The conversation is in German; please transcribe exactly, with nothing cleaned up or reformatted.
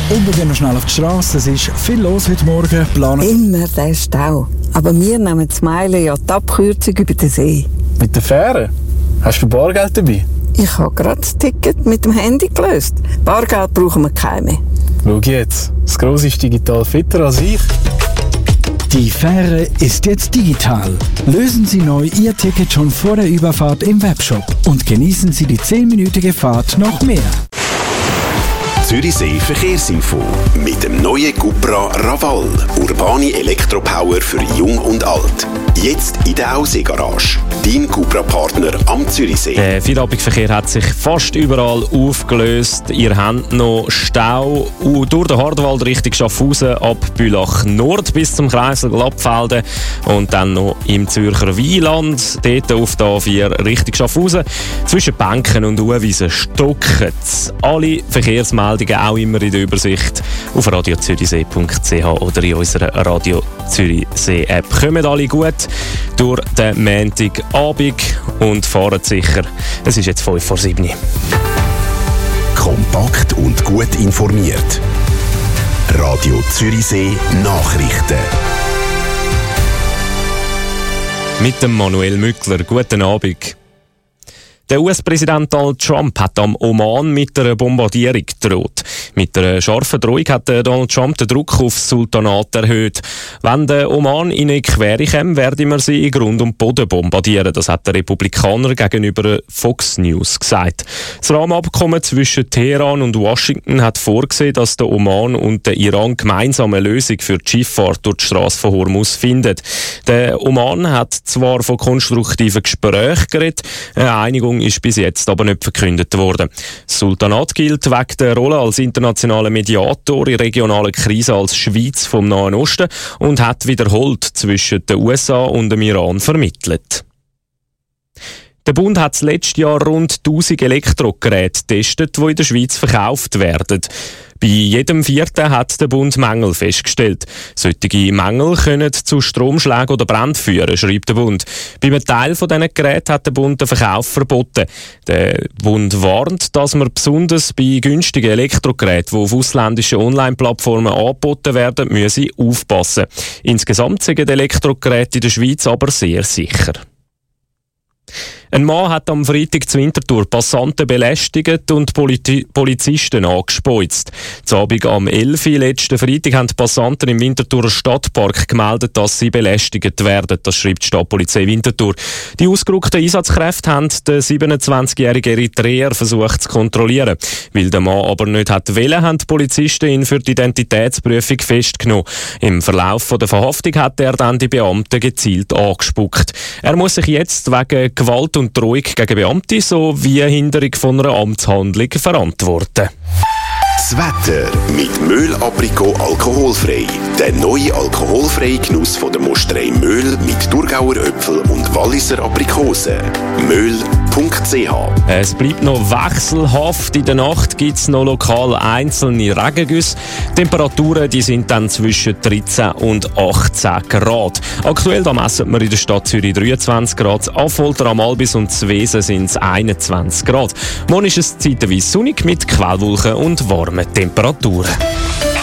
Und wir gehen noch schnell auf die Straße. Es ist viel los heute Morgen. Planen. Immer der Stau. Aber wir nehmen das Meilen ja die Abkürzung über den See. Mit der Fähre? Hast du Bargeld dabei? Ich habe gerade das Ticket mit dem Handy gelöst. Bargeld brauchen wir keine mehr. Schau jetzt. Das Grosse ist digital fitter als ich. Die Fähre ist jetzt digital. Lösen Sie neu Ihr Ticket schon vor der Überfahrt im Webshop und genießen Sie die zehnminütige Fahrt noch mehr. Zürichsee Verkehrsinfo mit dem neuen Cupra Raval. Urbane Elektropower für Jung und Alt. Jetzt in der Aussee-Garage. Dein Cupra-Partner am Zürichsee. Der Feierabendverkehr hat sich fast überall aufgelöst. Ihr habt noch Stau durch den Hardwald Richtung Schaffhausen ab Bülach Nord bis zum Kreisel Glattfelden und dann noch im Zürcher Wieland, dort auf der A vier Richtung Schaffhausen. Zwischen Banken und Uewiesen stocken alle Verkehrsmeldungen auch immer in der Übersicht auf radio zürichsee punkt c h oder in unserer Radio Zürichsee App. Kommen alle gut durch den Montagabend und fahren sicher. Es ist jetzt fünf vor sieben. Kompakt und gut informiert. Radio Zürichsee Nachrichten. Mit dem Manuel Mückler. Guten Abend. Der U S-Präsident Donald Trump hat am Oman mit einer Bombardierung gedroht. Mit einer scharfen Drohung hat Donald Trump den Druck auf das Sultanat erhöht. Wenn der Oman in eine Quere käme, werden wir sie in Grund und Boden bombardieren. Das hat der Republikaner gegenüber Fox News gesagt. Das Rahmenabkommen zwischen Teheran und Washington hat vorgesehen, dass der Oman und der Iran gemeinsam eine Lösung für die Schifffahrt durch die Strasse von Hormuz finden. Der Oman hat zwar von konstruktiven Gesprächen geredet, eine Einigung ist bis jetzt aber nicht verkündet worden. Das Sultanat gilt wegen der Rolle als internationaler Mediator in regionalen Krisen als Schweiz vom Nahen Osten und hat wiederholt zwischen den U S A und dem Iran vermittelt. Der Bund hat letztes Jahr rund tausend Elektrogeräte getestet, die in der Schweiz verkauft werden. Bei jedem vierten hat der Bund Mängel festgestellt. Solche Mängel können zu Stromschlägen oder Bränden führen, schreibt der Bund. Bei einem Teil von diesen Geräten hat der Bund den Verkauf verboten. Der Bund warnt, dass man besonders bei günstigen Elektrogeräten, die auf ausländischen Online-Plattformen angeboten werden, müsse aufpassen. Insgesamt sind die Elektrogeräte in der Schweiz aber sehr sicher. Ein Mann hat am Freitag zu Winterthur Passanten belästigt und Poli- Polizisten angespeuzt. Zu Abend am elf Uhr letzten Freitag haben die Passanten im Winterthurer Stadtpark gemeldet, dass sie belästigt werden. Das schreibt die Stadtpolizei Winterthur. Die ausgerückten Einsatzkräfte haben den siebenundzwanzigjährigen Eritreer versucht zu kontrollieren. Weil der Mann aber nicht hat wollen, haben die Polizisten ihn für die Identitätsprüfung festgenommen. Im Verlauf der Verhaftung hat er dann die Beamten gezielt angespuckt. Er muss sich jetzt wegen Gewalt und Drohung gegen Beamte sowie Hinderung von einer Amtshandlung verantworten. Das Wetter mit Möhl Aprikot alkoholfrei. Der neue alkoholfreie Genuss von der Mosterei Möhl mit Thurgauer Äpfel und Walliser Aprikosen. möhl punkt c h. Es bleibt noch wechselhaft. In der Nacht gibt es noch lokal einzelne Regengüsse. Temperaturen die sind dann zwischen dreizehn und achtzehn Grad. Aktuell da messen wir in der Stadt Zürich dreiundzwanzig Grad. Affolter am Albis und Zwesen sind es einundzwanzig Grad. Morgen ist es zeitweise sonnig mit Quellwolken und warmen Temperaturen.